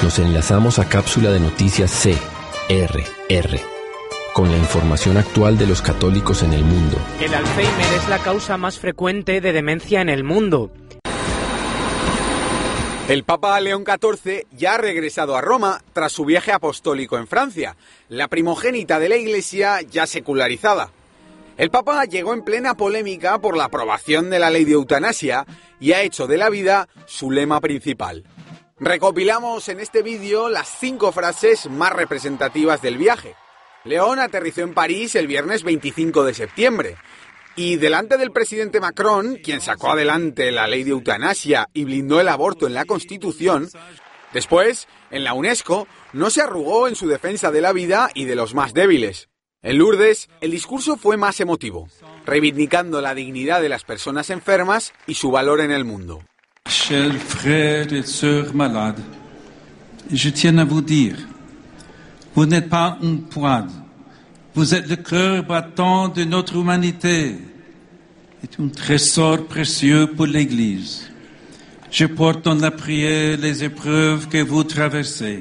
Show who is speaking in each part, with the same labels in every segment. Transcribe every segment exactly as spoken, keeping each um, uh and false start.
Speaker 1: Nos enlazamos a cápsula de noticias C R R, con la información actual de los católicos en el mundo.
Speaker 2: El Alzheimer es la causa más frecuente de demencia en el mundo.
Speaker 3: El Papa León catorce ya ha regresado a Roma tras su viaje apostólico en Francia, la primogénita de la Iglesia ya secularizada. El Papa llegó en plena polémica por la aprobación de la ley de eutanasia y ha hecho de la vida su lema principal. Recopilamos en este vídeo las cinco frases más representativas del viaje. León aterrizó en París el viernes veinticinco de septiembre y delante del presidente Macron, quien sacó adelante la ley de eutanasia y blindó el aborto en la Constitución, después, en la UNESCO, no se arrugó en su defensa de la vida y de los más débiles. En Lourdes, el discurso fue más emotivo, reivindicando la dignidad de las personas enfermas y su valor en el mundo.
Speaker 4: Chers frères et sœurs malades, je tiens à vous dire, vous n'êtes pas un poids, vous êtes le cœur battant de notre humanité, et un trésor précieux pour l'Église. Je porte dans la prière les épreuves que vous traversez.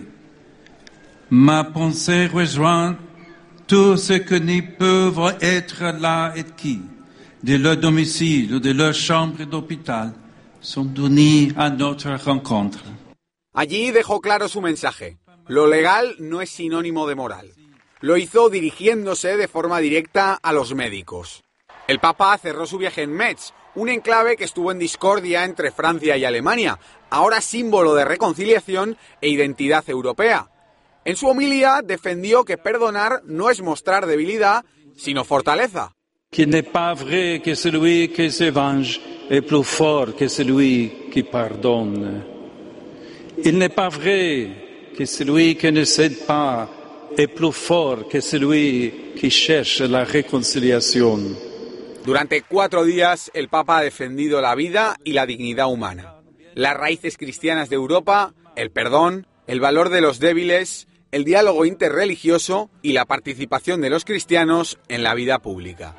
Speaker 4: Ma pensée rejoint tous ceux qui ne peuvent être là et qui, de leur domicile ou de leur chambre d'hôpital, sont unis à notre rencontre.
Speaker 3: Allí dejó claro su mensaje. Lo legal no es sinónimo de moral. Lo hizo dirigiéndose de forma directa a los médicos. El Papa cerró su viaje en Metz, un enclave que estuvo en discordia entre Francia y Alemania, ahora símbolo de reconciliación e identidad europea. En su homilía defendió que perdonar no es mostrar debilidad, sino fortaleza.
Speaker 4: Qu'il n'est pas vrai que celui qui se venge est plus fort que celui qui pardonne. Il n'est pas vrai que celui qui ne cède pas est plus fort que celui qui cherche la réconciliation.
Speaker 3: Durante cuatro días, el Papa ha defendido la vida y la dignidad humana, las raíces cristianas de Europa, el perdón, el valor de los débiles, el diálogo interreligioso y la participación de los cristianos en la vida pública.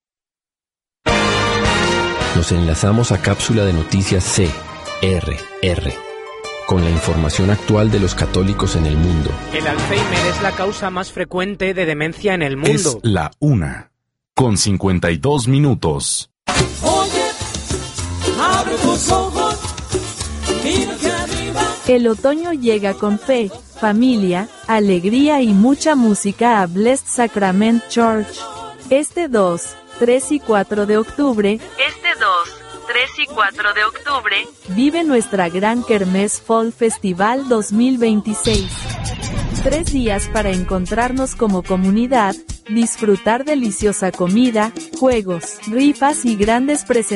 Speaker 1: Nos enlazamos a cápsula de noticias C R R, con la información actual de los católicos en el mundo.
Speaker 2: El Alzheimer es la causa más frecuente de demencia en el mundo.
Speaker 5: Es la una, con cincuenta y dos minutos.
Speaker 6: Oye, abre tus ojos, mira hacia arriba.
Speaker 7: El otoño llega con fe, familia, alegría y mucha música a Blessed Sacrament Church. Este dos, tres y cuatro de octubre, este dos, tres y cuatro de octubre, vive nuestra gran Kermés Fall Festival dos mil veintiséis. Tres días para encontrarnos como comunidad, disfrutar deliciosa comida, juegos, rifas y grandes presentaciones.